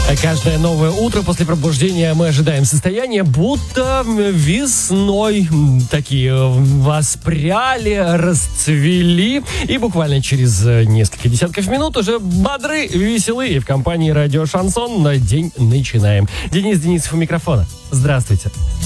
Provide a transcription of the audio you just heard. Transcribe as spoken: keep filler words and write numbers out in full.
Каждое новое утро после пробуждения мы ожидаем состояния, будто весной. Такие воспряли, расцвели. И буквально через несколько десятков минут уже бодры, веселые. И в компании «Радио Шансон» на день начинаем. Денис Денисов у микрофона. Здравствуйте.